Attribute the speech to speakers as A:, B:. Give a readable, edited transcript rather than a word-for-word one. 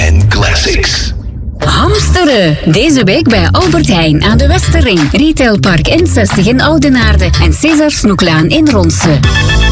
A: en classics.
B: Hamsteren. Deze week bij Albert Heijn aan de Westerring. Retailpark N60 in Oudenaarde en César Snoeklaan in Ronse.